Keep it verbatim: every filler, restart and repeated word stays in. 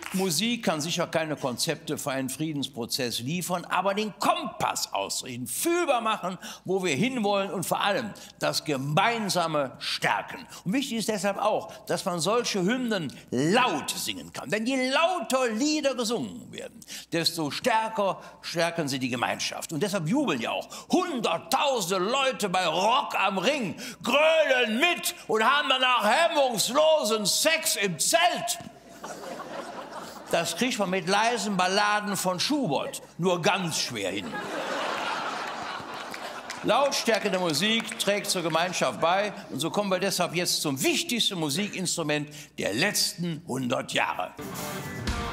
Musik kann sicher keine Konzepte für einen Friedensprozess liefern, aber den Kompass ausrichten, fühlbar machen, wo wir hinwollen und vor allem das Gemeinsame stärken. Und wichtig ist deshalb auch, dass man solche Hymnen laut singen kann. Denn je lauter Lieder gesungen werden, desto stärker stärken sie die Gemeinschaft. Und deshalb jubeln ja auch hunderttausende Leute bei Rock am Ring, grölen mit und haben danach hemmungslosen Sex im Zelt. Das kriegt man mit leisen Balladen von Schubert nur ganz schwer hin. Lautstärke der Musik trägt zur Gemeinschaft bei. Und so kommen wir deshalb jetzt zum wichtigsten Musikinstrument der letzten hundert Jahre.